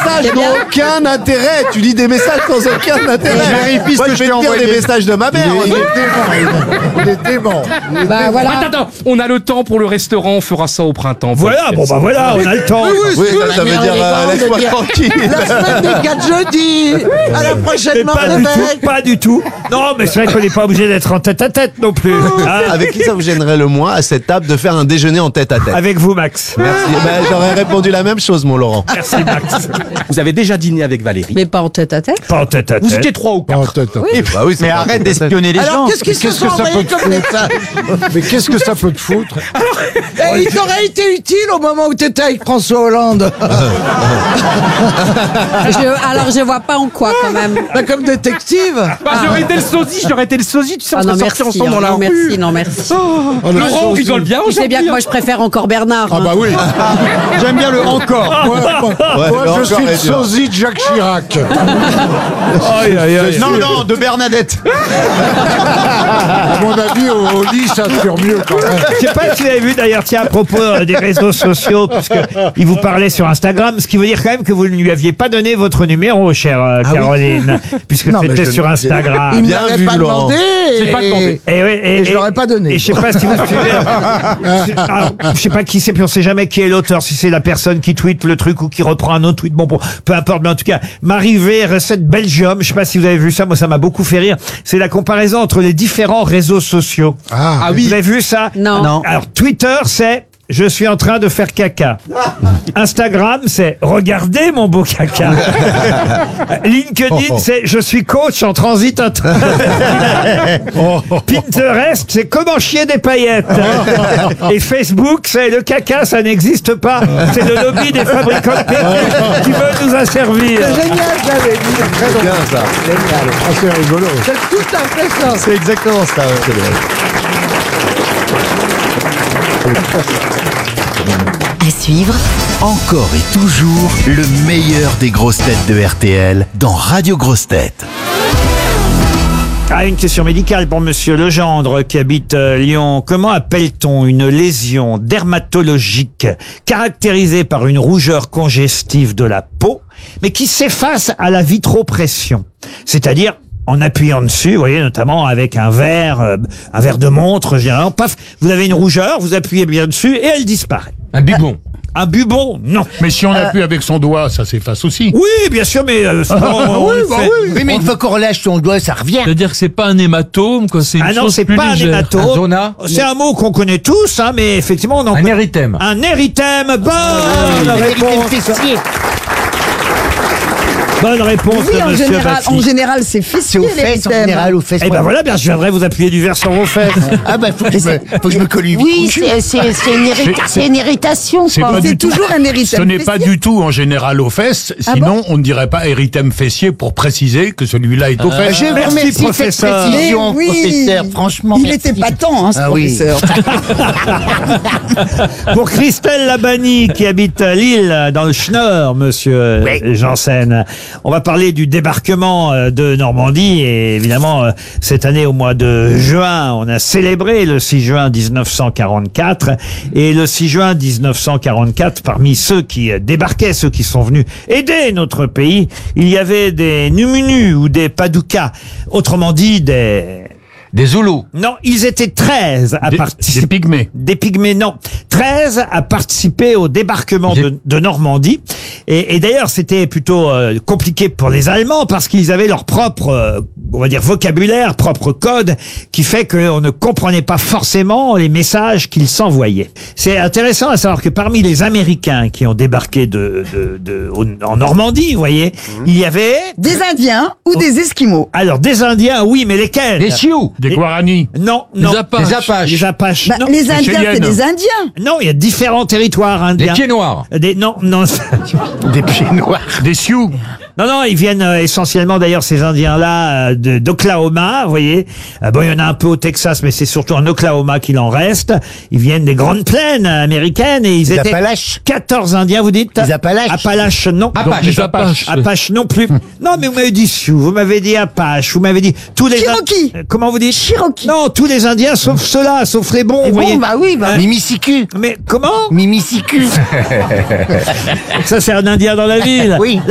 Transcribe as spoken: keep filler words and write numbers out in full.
messages n'ont aucun intérêt. Tu lis des messages sans aucun intérêt. Je vérifie ce Moi, que je je vais t'ai te lire envoyé. des messages de ma mère. Il est dément. Il est dément. Bah voilà. Attends, attends, on a le temps pour le restaurant, on fera ça au printemps. Voilà, bon bah voilà, on a le temps. Oui, ça, ça veut dire euh, laisse-moi tranquille. La semaine des quatre jeudis. À la prochaine Mais pas du Marlebecq. tout, pas du tout. Non, mais c'est vrai qu'on n'est pas obligé d'être en tête à tête non plus. Hein. Avec qui ça vous gênerait le moins à cette table de faire un déjeuner en tête à tête? Avec vous, Max. Merci. Ben, j'aurais répondu la même chose, mon Laurent. Merci, Max. Vous avez déjà dîné avec Valérie. Mais pas en tête à tête. Pas en tête à Vous tête. étiez trois ou Oh, quatre. attends, attends. Bah oui, c'est Mais pas- arrête d'espionner les gens. Alors, qu'est-ce qu'ils se Qu'est-ce sont que ça peut envoyés te comme message? Mais qu'est-ce que ça peut te foutre? Eh, il t'aurait été utile au moment où t'étais avec François Hollande. Je- alors je vois pas en quoi quand même. Bah, comme détective. Bah, j'aurais été le sosie, j'aurais été le sosie, tu sais, on Ah non serait merci, sortis ensemble dans la non rue. merci, non merci. Oh, le Laurent sosie. rigole bien Tu sais bien que aujourd'hui. moi je préfère encore Bernard. Ah hein. bah oui. J'aime bien le encore. Moi, moi, Ouais, moi, le je suis encore le est dur. sosie de Jacques Chirac. Aïe, aïe, aïe. Non, non, de Bernadette. À mon avis, au, au lit, ça assure mieux quand même. Je sais pas si vous avez vu d'ailleurs, tiens, à propos euh, des réseaux sociaux, puisque il vous parlait sur Instagram, ce qui veut dire quand même que vous ne lui aviez pas donné votre numéro, chère euh, Caroline, puisque Non, mais c'était je- sur Instagram. Il ne bien m'avait vu, pas Laurent. demandé. J'ai pas et- demandé. Et, oui, et, Et je l'aurais pas donné. Et je sais pas si vous suivez. Alors, je sais pas qui c'est, puis on sait jamais qui est l'auteur, si c'est la personne qui tweet le truc ou qui reprend un autre tweet. Bon, bon, peu importe, mais en tout cas, Marivé, recette Belgium. Je sais pas si vous avez vu ça, moi ça m'a beaucoup fait rire. C'est la comparaison entre les différents réseaux sociaux. Ah, Vous avez vu ça? Non. Non. Alors, Twitter, c'est je suis en train de faire caca. Instagram, c'est regardez mon beau caca. LinkedIn, c'est je suis coach en transit inter- Pinterest, c'est comment chier des paillettes. Et Facebook, c'est le caca, ça n'existe pas. C'est le lobby des fabricants de perruques qui veulent nous asservir. C'est génial, j'avais dit. C'est bien ça. ah, c'est rigolo. C'est tout à fait ça. C'est exactement ça. ouais. À suivre, encore et toujours le meilleur des grosses têtes de R T L dans Radio Grosses Têtes. Ah, une question médicale pour Monsieur Legendre qui habite euh, Lyon. Comment appelle-t-on une lésion dermatologique caractérisée par une rougeur congestive de la peau, mais qui s'efface à la vitropression? C'est-à-dire en appuyant dessus, vous voyez, notamment avec un verre, euh, un verre de montre, généralement, paf, vous avez une rougeur, vous appuyez bien dessus et elle disparaît. Un bubon. Un bubon, non. Mais si on appuie avec son doigt, ça s'efface aussi. Oui, bien sûr, mais euh, sinon, on le fait. Oui, mais une fois qu'on relâche son doigt, ça revient. C'est-à-dire que c'est pas un hématome, quoi. C'est une Ah non, chose c'est plus pas un légère. hématome. Un zona. C'est un mot qu'on connaît tous, hein, mais effectivement, on en Un connaît- érythème. Un érythème. Bonne réponse. Bonne réponse Oui, de en Monsieur général, Baffi. en général, c'est C'est fessier, aux fesses, en l'érythème. général, aux fesses. Eh ben voilà, bien, je viendrai vous appuyer du verre sur vos fesses. Ah bah, faut que je me, faut que je me colle une Oui, couche. c'est c'est- c'est une, irrita- C'est- c'est une irritation, C'est quoi. pas C'est du tout. toujours un érythème Ce n'est pas fessier. du tout en général aux fesses, Ah sinon on ne dirait pas érythème fessier pour préciser que celui-là est aux fesses. Je vous Merci, remercie de cette professeur. précision, Mais oui. professeur. Franchement, Il merci. n'était pas temps, hein, ce Ah oui. professeur. Pour Christelle Labani, qui habite à Lille, dans le Schnorr, monsieur Oui. Janssen. On va parler du débarquement euh, de Normandie. Et évidemment, euh, cette année, au mois de juin, on a célébré le six juin mille neuf cent quarante-quatre. Et le six juin mille neuf cent quarante-quatre, parmi ceux qui euh, débarquaient, ceux qui sont venus aider notre pays, il y avait des Numunus ou des Padoukas. Autrement dit, des... Des Zoulous. Non, ils étaient treize à Des, participer. des pygmées. Des pygmées, non. treize à participer au débarquement J'ai- de, de Normandie. Et, et d'ailleurs, c'était plutôt euh, compliqué pour les Allemands parce qu'ils avaient leur propre, euh, on va dire, vocabulaire, propre code, qui fait qu'on ne comprenait pas forcément les messages qu'ils s'envoyaient. C'est intéressant à savoir que parmi les Américains qui ont débarqué de, de, de, au- en Normandie, vous voyez, il y avait... Des Indiens ou des Esquimaux. Alors, des Indiens, oui, mais lesquels? Des Sioux. Des Et- Guarani. Non, Des non. Apaches. Des Apaches. Les Apaches. Bah, non. les Indiens, c'est Cheyennes. des Indiens. Non, il y a différents territoires Des indiens. pieds noirs. Des, non, non. Des pieds noirs. Des Sioux. Non, non, ils viennent euh, essentiellement d'ailleurs ces Indiens-là euh, de- d'Oklahoma, vous voyez. Euh, bon, il y en a un peu au Texas, mais c'est surtout en Oklahoma qu'il en reste. Ils viennent des grandes plaines américaines et ils Les étaient Appalaches. quatorze Indiens, vous dites? Les Appalaches. Appalaches, non. Apaches. des Apaches. Apaches non plus. Non, mais vous m'avez dit Sioux, vous m'avez dit Apaches, vous m'avez dit tous les... Cherokee. Euh, Comment vous dites? Cherokee. Non, tous les Indiens sauf ceux-là, sauf les bons, vous Bon, voyez. bah oui, bah. Mimicicu. Mais comment? Mimicicu. Ça, c'est un Indien dans la ville. Oui.